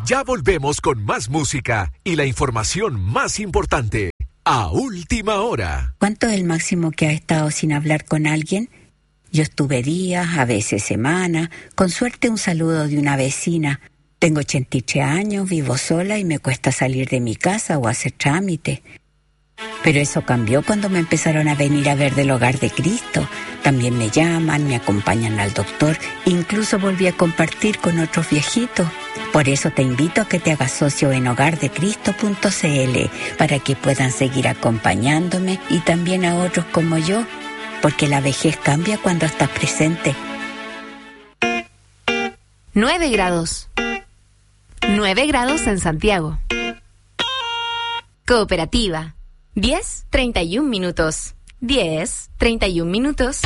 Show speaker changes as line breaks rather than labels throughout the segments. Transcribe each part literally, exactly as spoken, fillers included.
Ya volvemos con más música y la información más importante a última hora.
¿Cuánto es el máximo que has estado sin hablar con alguien? Yo estuve días, a veces semanas, con suerte un saludo de una vecina. Tengo ochenta y tres años, vivo sola y me cuesta salir de mi casa o hacer trámite. Pero eso cambió cuando me empezaron a venir a ver del Hogar de Cristo. También me llaman, me acompañan al doctor, incluso volví a compartir con otros viejitos. Por eso te invito a que te hagas socio en hogar de cristo punto c l para que puedan seguir acompañándome y también a otros como yo, porque la vejez cambia cuando estás presente.
nueve grados. nueve grados en Santiago. Cooperativa. diez, treinta y un minutos. diez, treinta y un minutos.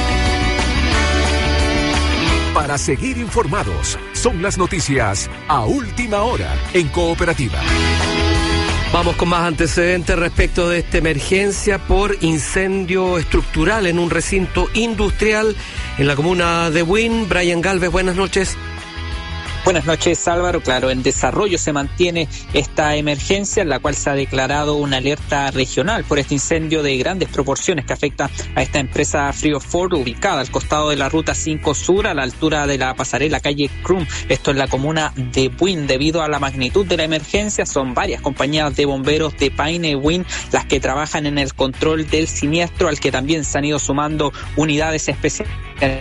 Para seguir informados, son las noticias a última hora en Cooperativa.
Vamos con más antecedentes respecto de esta emergencia por incendio estructural en un recinto industrial en la comuna de Buin. Brian Galvez, buenas noches.
Buenas noches, Álvaro. Claro, en desarrollo se mantiene esta emergencia, en la cual se ha declarado una alerta regional por este incendio de grandes proporciones que afecta a esta empresa Friofor, ubicada al costado de la Ruta cinco Sur, a la altura de la pasarela calle Crum. Esto en la comuna de Buin. Debido a la magnitud de la emergencia, son varias compañías de bomberos de Paine y Buin las que trabajan en el control del siniestro, al que también se han ido sumando unidades especiales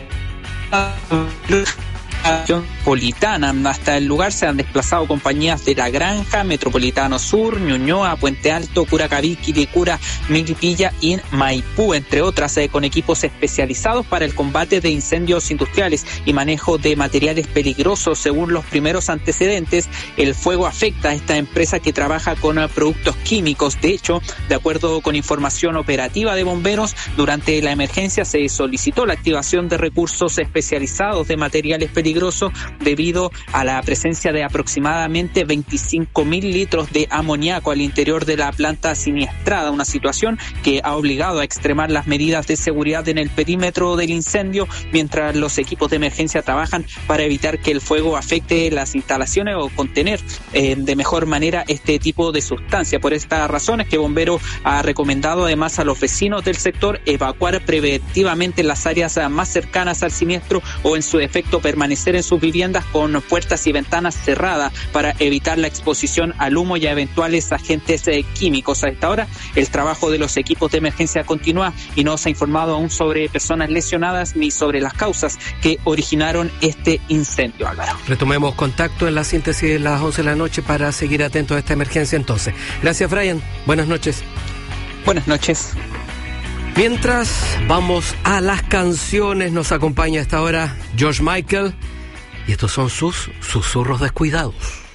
metropolitana. Hasta el lugar se han desplazado compañías de La Granja, Metropolitano Sur, Ñuñoa, Puente Alto, Curacaví, Quilicura, Milipilla y Maipú, entre otras, eh, con equipos especializados para el combate de incendios industriales y manejo de materiales peligrosos. Según los primeros antecedentes, el fuego afecta a esta empresa que trabaja con uh, productos químicos. De hecho, de acuerdo con información operativa de bomberos, durante la emergencia se solicitó la activación de recursos especializados de materiales peligrosos debido a la presencia de aproximadamente veinticinco mil litros de amoníaco al interior de la planta siniestrada, una situación que ha obligado a extremar las medidas de seguridad en el perímetro del incendio, mientras los equipos de emergencia trabajan para evitar que el fuego afecte las instalaciones o contener eh, de mejor manera este tipo de sustancia. Por esta razón es que Bombero ha recomendado además a los vecinos del sector evacuar preventivamente las áreas más cercanas al siniestro o en su defecto permanecer en sus viviendas con puertas y ventanas cerradas para evitar la exposición al humo y a eventuales agentes eh, químicos. A esta hora el trabajo de los equipos de emergencia continúa y no se ha informado aún sobre personas lesionadas ni sobre las causas que originaron este incendio, Álvaro.
Retomemos contacto en la síntesis de las once de la noche para seguir atentos a esta emergencia entonces. Gracias, Brian. Buenas noches.
Buenas noches.
Mientras vamos a las canciones, nos acompaña a esta hora George Michael y estos son sus susurros descuidados.